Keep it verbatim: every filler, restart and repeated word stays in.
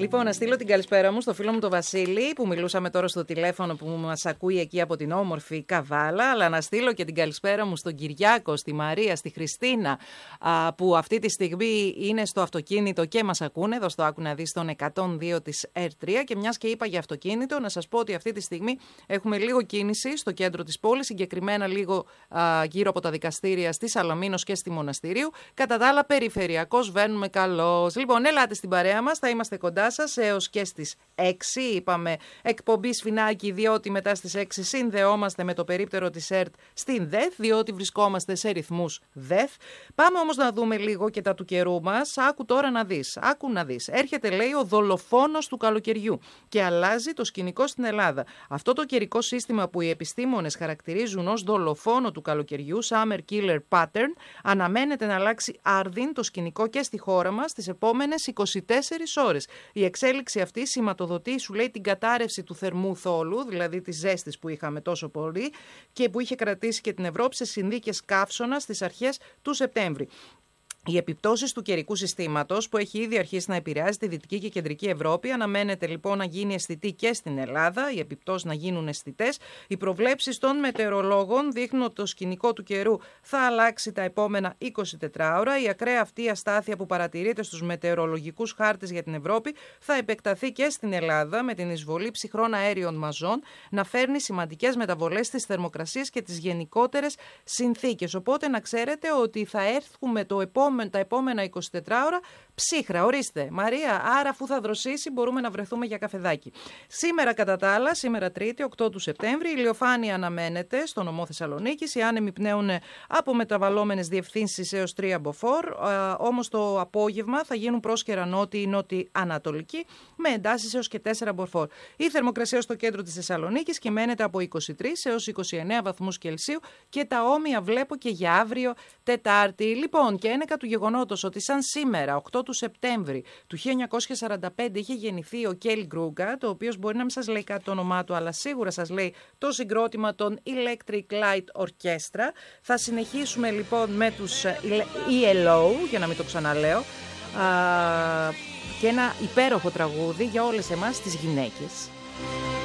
Λοιπόν, να στείλω την καλησπέρα μου στο φίλο μου τον Βασίλη, που μιλούσαμε τώρα στο τηλέφωνο, που μας ακούει εκεί από την όμορφη Καβάλα. Αλλά να στείλω και την καλησπέρα μου στον Κυριάκο, στη Μαρία, στη Χριστίνα, που αυτή τη στιγμή είναι στο αυτοκίνητο και μας ακούνε. Εδώ στο Άκου να δεις τον εκατόν δύο της Ερ τρία. Και μιας και είπα για αυτοκίνητο, να σας πω ότι αυτή τη στιγμή έχουμε λίγο κίνηση στο κέντρο της πόλης, συγκεκριμένα λίγο α, γύρω από τα δικαστήρια στη Σαλαμίνος και στη Μοναστηρίου. Κατά τα άλλα, περιφερειακώς βαίνουμε καλώς. Λοιπόν, ελάτε στην παρέα μας, θα είμαστε κοντά σας έως και στις έξι. Είπαμε εκπομπή Σφινάκι, διότι μετά στις έξι συνδεόμαστε με το περίπτερο της ΕΡΤ στην ΔΕΘ, διότι βρισκόμαστε σε ρυθμούς ΔΕΘ. Πάμε όμως να δούμε λίγο και τα του καιρού μας. Άκου τώρα να δεις. Άκου να δεις. Έρχεται, λέει, ο δολοφόνος του καλοκαιριού και αλλάζει το σκηνικό στην Ελλάδα. Αυτό το καιρικό σύστημα που οι επιστήμονες χαρακτηρίζουν ως δολοφόνο του καλοκαιριού, Summer Killer Pattern, αναμένεται να αλλάξει άρδιν το σκηνικό και στη χώρα μας τις επόμενες είκοσι τέσσερις ώρες. Η εξέλιξη αυτή σηματοδοτεί, σου λέει, την κατάρρευση του θερμού θόλου, δηλαδή της ζέστης που είχαμε τόσο πολύ και που είχε κρατήσει και την Ευρώπη σε συνθήκες καύσωνα στις αρχές του Σεπτέμβρη. Οι επιπτώσεις του καιρικού συστήματος, που έχει ήδη αρχίσει να επηρεάζει τη Δυτική και Κεντρική Ευρώπη, αναμένεται λοιπόν να γίνει αισθητή και στην Ελλάδα, οι επιπτώσεις να γίνουν αισθητές. Οι προβλέψεις των μετεωρολόγων δείχνουν ότι το σκηνικό του καιρού θα αλλάξει τα επόμενα είκοσι τέσσερις ώρα. Η ακραία αυτή αστάθεια που παρατηρείται στους μετεωρολογικούς χάρτες για την Ευρώπη θα επεκταθεί και στην Ελλάδα, με την εισβολή ψυχρών αέριων μαζών να φέρνει σημαντικές μεταβολές στις θερμοκρασίες και τις γενικότερες συνθήκες. Οπότε να ξέρετε ότι θα έρθουμε το επόμενο τα επόμενα είκοσι τέσσερις ώρα ψύχρα. Ορίστε, Μαρία, άρα αφού θα δροσίσει μπορούμε να βρεθούμε για καφεδάκι. Σήμερα κατά τα άλλα, σήμερα Τρίτη, οκτώ του Σεπτέμβρη, η ηλιοφάνεια αναμένεται στο νομό Θεσσαλονίκης. Οι άνεμοι πνέουν από μεταβαλλόμενες διευθύνσεις έως τρία μποφόρ. Όμως το απόγευμα θα γίνουν πρόσκαιρα νότιοι νότιοι ανατολικοί με εντάσεις έως και τέσσερα μποφόρ. Η θερμοκρασία στο κέντρο της Θεσσαλονίκης κυμαίνεται από είκοσι τρεις έως είκοσι εννέα βαθμούς Κελσίου και τα όμοια βλέπω και για αύριο Τετάρτη. Λοιπόν, και ένεκα του γεγονότος ότι σαν σήμερα, οκτώ του Σεπτέμβρη του χίλια εννιακόσια σαράντα πέντε, είχε γεννηθεί ο Κέλ Γκρούγκατ, το οποίος μπορεί να μην σας λέει κάτι το όνομά του, αλλά σίγουρα σας λέει το συγκρότημα των Electric Light Orchestra. Θα συνεχίσουμε λοιπόν με τους ι ελ ο, για να μην το ξαναλέω, α, και ένα υπέροχο τραγούδι για όλες εμάς τις γυναίκες.